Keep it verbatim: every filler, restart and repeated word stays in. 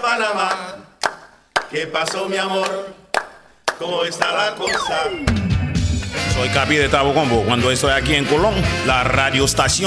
Panamá. ¿Qué pasó, mi amor? ¿Cómo está la cosa? Soy Capi de Tabo Combo. Cuando estoy aquí en Colón, la radio estación